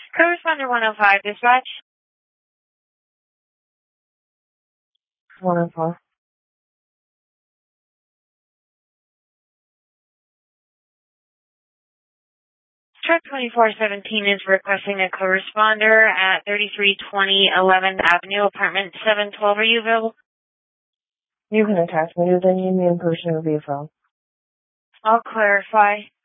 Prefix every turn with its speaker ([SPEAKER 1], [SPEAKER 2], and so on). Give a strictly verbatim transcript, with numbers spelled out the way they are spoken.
[SPEAKER 1] Corresponder one oh five, dispatch.
[SPEAKER 2] one oh four.
[SPEAKER 1] Truck twenty-four seventeen is requesting a corresponder at thirty-three twenty eleventh Avenue, apartment seven twelve. Are you available?
[SPEAKER 2] You can attach me to the Union person of the phone.
[SPEAKER 1] I'll clarify.